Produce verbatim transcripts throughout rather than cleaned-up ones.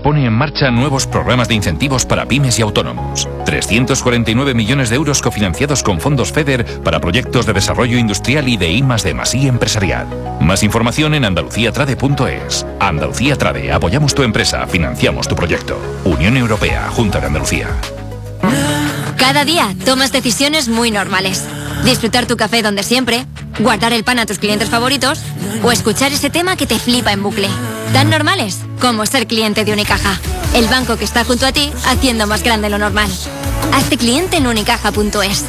pone en marcha nuevos programas de incentivos para pymes y autónomos. trescientos cuarenta y nueve millones de euros cofinanciados con fondos FEDER para proyectos de desarrollo industrial y de I más D más I empresarial. Más información en andalucía trade punto es. Andalucía Trade, apoyamos tu empresa, financiamos tu proyecto. Unión Europea, Junta de Andalucía. Cada día tomas decisiones muy normales. Disfrutar tu café donde siempre, guardar el pan a tus clientes favoritos o escuchar ese tema que te flipa en bucle. Tan normales como ser cliente de Unicaja. El banco que está junto a ti haciendo más grande lo normal. Hazte cliente en unicaja punto es.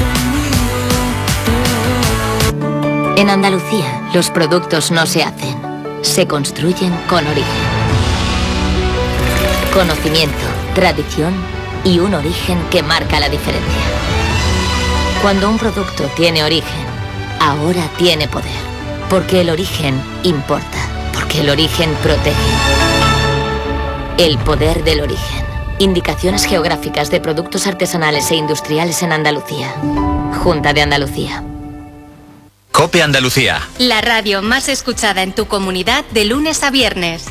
En Andalucía, los productos no se hacen, se construyen con origen. Conocimiento, tradición y un origen que marca la diferencia. Cuando un producto tiene origen, ahora tiene poder. Porque el origen importa. Porque el origen protege. El poder del origen. Indicaciones geográficas de productos artesanales e industriales en Andalucía. Junta de Andalucía. COPE Andalucía. La radio más escuchada en tu comunidad de lunes a viernes.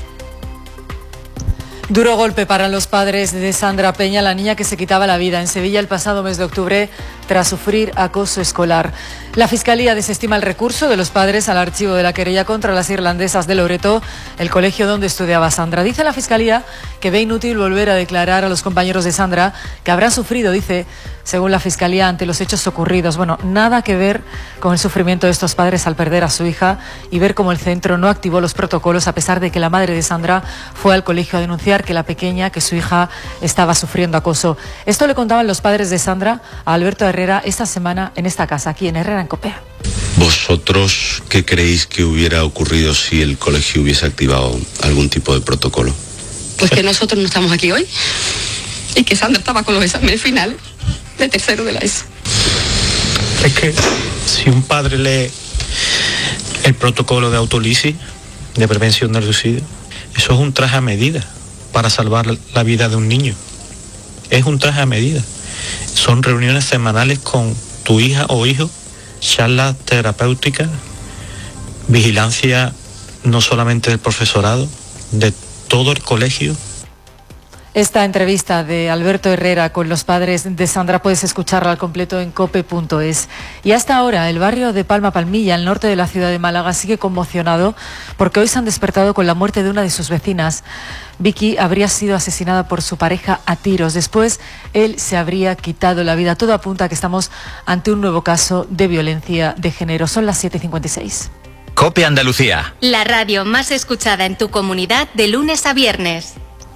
Duro golpe para los padres de Sandra Peña, la niña que se quitaba la vida en Sevilla el pasado mes de octubre tras sufrir acoso escolar. La Fiscalía desestima el recurso de los padres al archivo de la querella contra las irlandesas de Loreto, el colegio donde estudiaba Sandra. Dice la Fiscalía que ve inútil volver a declarar a los compañeros de Sandra que habrán sufrido, dice, según la Fiscalía, ante los hechos ocurridos. Bueno, nada que ver con el sufrimiento de estos padres al perder a su hija y ver cómo el centro no activó los protocolos a pesar de que la madre de Sandra fue al colegio a denunciar que la pequeña, que su hija estaba sufriendo acoso. Esto le contaban los padres de Sandra a Alberto Herrera esta semana en esta casa, aquí en Herrera, en COPE. ¿Vosotros qué creéis que hubiera ocurrido si el colegio hubiese activado algún tipo de protocolo? Pues que nosotros no estamos aquí hoy y que Sandra estaba con los exámenes finales de tercero de la ESO. Es que si un padre lee el protocolo de autolisis, de prevención del suicidio, eso es un traje a medida para salvar la vida de un niño. Es un traje a medida. Son reuniones semanales con tu hija o hijo, charlas terapéuticas, vigilancia no solamente del profesorado, de todo el colegio. Esta entrevista de Alberto Herrera con los padres de Sandra puedes escucharla al completo en cope punto es. Y hasta ahora el barrio de Palma Palmilla, al norte de la ciudad de Málaga, sigue conmocionado porque hoy se han despertado con la muerte de una de sus vecinas. Vicky habría sido asesinada por su pareja a tiros. Después él se habría quitado la vida. Todo apunta a que estamos ante un nuevo caso de violencia de género. Son las siete cincuenta y seis. COPE Andalucía. La radio más escuchada en tu comunidad de lunes a viernes.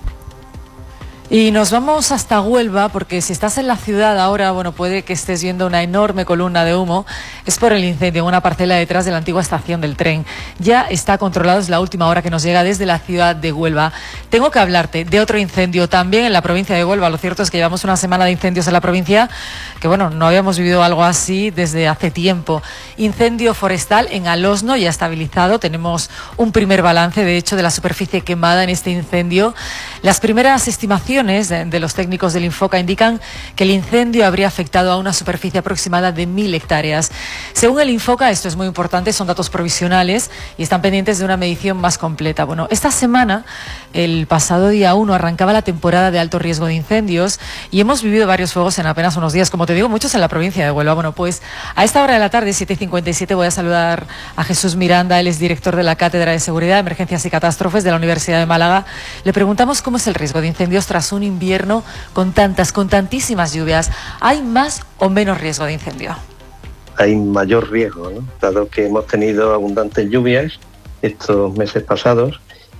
Y nos vamos hasta Huelva, porque si estás en la ciudad ahora, bueno, puede que estés viendo una enorme columna de humo. Es por el incendio en una parcela detrás de la antigua estación del tren. Ya está controlado, es la última hora que nos llega desde la ciudad de Huelva. Tengo que hablarte de otro incendio también en la provincia de Huelva. Lo cierto es que llevamos una semana de incendios en la provincia, que bueno, no habíamos vivido algo así desde hace tiempo. Incendio forestal en Alosno, ya estabilizado. Tenemos un primer balance, de hecho, de la superficie quemada en este incendio. Las primeras estimaciones de los técnicos del Infoca indican que el incendio habría afectado a una superficie aproximada de mil hectáreas. Según el Infoca, esto es muy importante, son datos provisionales y están pendientes de una medición más completa. Bueno, esta semana, el pasado día uno, arrancaba la temporada de alto riesgo de incendios y hemos vivido varios fuegos en apenas unos días, como te digo, muchos en la provincia de Huelva. Bueno, pues a esta hora de la tarde, siete cincuenta y siete, voy a saludar a Jesús Miranda, él es director de la Cátedra de Seguridad, Emergencias y Catástrofes de la Universidad de Málaga. Le preguntamos cómo es el riesgo de incendios tras un invierno con tantas, con tantísimas lluvias. ¿Hay más o menos riesgo de incendio? Hay mayor riesgo, ¿no? Dado que hemos tenido abundantes lluvias estos meses pasados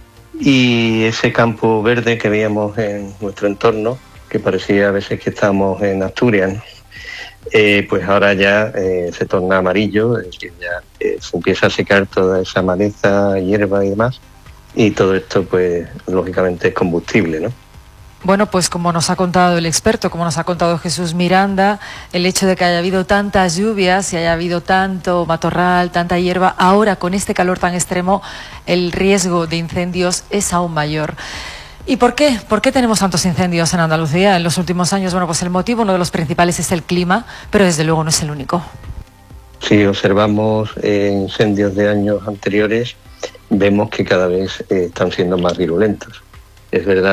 y ese campo verde que veíamos en nuestro entorno, que parecía a veces que estábamos en Asturias, ¿no? Eh, pues ahora ya eh, se torna amarillo, es decir, ya eh, se empieza a secar toda esa maleza, hierba y demás, y todo esto pues lógicamente es combustible, ¿no? Bueno, pues como nos ha contado el experto, como nos ha contado Jesús Miranda, el hecho de que haya habido tantas lluvias y haya habido tanto matorral, tanta hierba, ahora con este calor tan extremo, el riesgo de incendios es aún mayor. ¿Y por qué? ¿Por qué tenemos tantos incendios en Andalucía en los últimos años? Bueno, pues el motivo, uno de los principales, es el clima, pero desde luego no es el único. Si observamos eh, incendios de años anteriores, vemos que cada vez eh, están siendo más virulentos. Es verdad